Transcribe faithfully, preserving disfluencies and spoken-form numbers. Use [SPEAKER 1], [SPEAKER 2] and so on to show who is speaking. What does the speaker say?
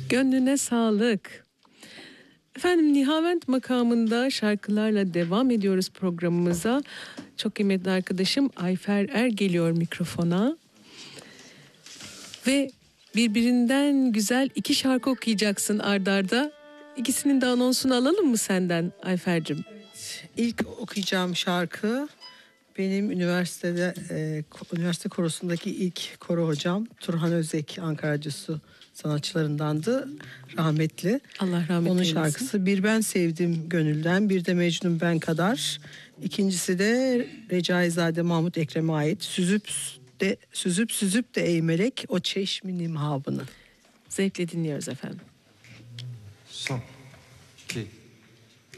[SPEAKER 1] Gönlüne sağlık. Efendim, Nihavent makamında şarkılarla devam ediyoruz programımıza. Çok kıymetli arkadaşım Ayfer Er geliyor mikrofona. Ve birbirinden güzel iki şarkı okuyacaksın ard arda. İkisinin de anonsunu alalım mı senden Ayfer'cim?
[SPEAKER 2] Evet, ilk okuyacağım şarkı benim üniversitede e, üniversite korosundaki ilk koro hocam Turhan Özek, Ankara Radyosu sanatçılarındandı, rahmetli.
[SPEAKER 1] Allah rahmet
[SPEAKER 2] Onun
[SPEAKER 1] eylesin.
[SPEAKER 2] şarkısı Bir Ben Sevdim Gönülden, bir de Mecnun Ben Kadar. İkincisi de Recaizade Mahmut Ekrem'e ait Süzüp de Süzüp Süzüp de Ey Melek o çeşmi nimhabını.
[SPEAKER 1] Zevkle dinliyoruz efendim.
[SPEAKER 3] Son, iki,